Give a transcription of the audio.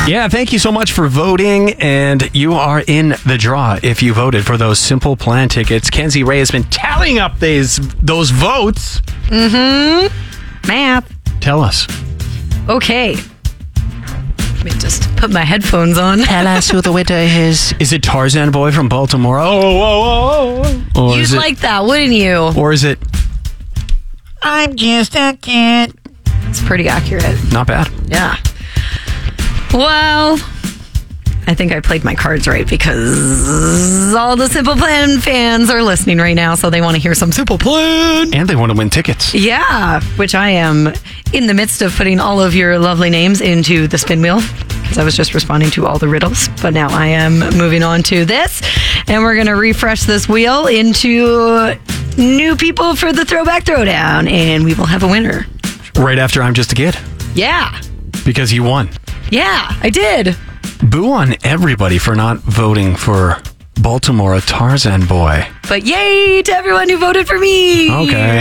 Yeah, thank you so much for voting, and you are in the draw if you voted for those Simple Plan tickets. Kenzie Ray has been tallying up those votes. Math. Tell us. Okay. Let me just put my headphones on. Tell us who the winner is. Is it Tarzan Boy from Baltimore? Or You'd like that, wouldn't you? Or is it... I'm just a kid. It's pretty accurate. Not bad. Yeah. Well, I think I played my cards right because all the Simple Plan fans are listening right now, so they want to hear some Simple Plan. And they want to win tickets. Yeah, which I am in the midst of putting all of your lovely names into the spin wheel because I was just responding to all the riddles. But now I am moving on to this, and we're going to refresh this wheel into new people for the Throwback Throwdown, and we will have a winner. Right after I'm Just a Kid. Yeah. Because you won. Yeah, I did. Boo on everybody for not voting for Baltimore, a Tarzan Boy. But yay to everyone who voted for me. Okay.